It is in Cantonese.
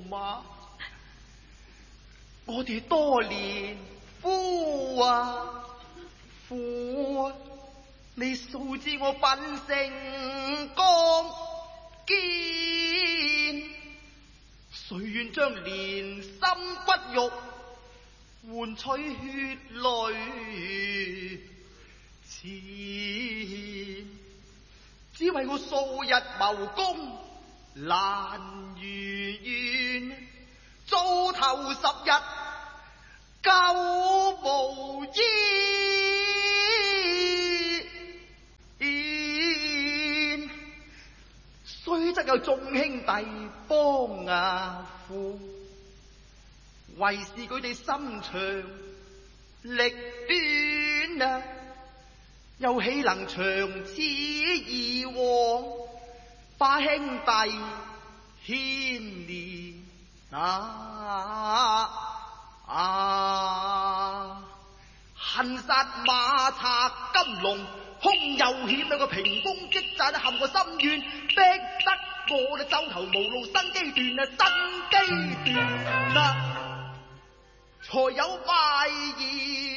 馬，我哋多年夫啊父啊，你素知我品性剛堅，誰願將連心骨肉換取血淚錢？只為我數日謀功難如願，糟透10日久無依。雖則有眾兄弟幫扶，為是佢哋心長力短啊，又豈能長此以往，把兄弟牽連恨殺馬賊金龍，兇又險兩個屏風擊詐，陷我深淵，逼得我哋走投無路，生機斷啊，才有敗言。